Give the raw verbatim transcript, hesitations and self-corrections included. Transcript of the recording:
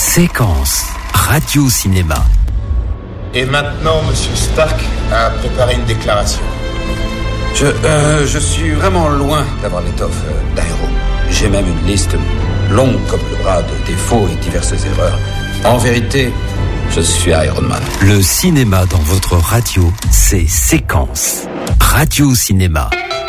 Séquence radio-cinéma. Et maintenant, Monsieur Stark a préparé une déclaration. Je, euh, je suis vraiment loin d'avoir l'étoffe euh, d'aéro. J'ai même une liste longue comme le bras de défauts et diverses erreurs. En vérité, je suis Iron Man. Le cinéma dans votre radio, c'est Séquence radio-cinéma.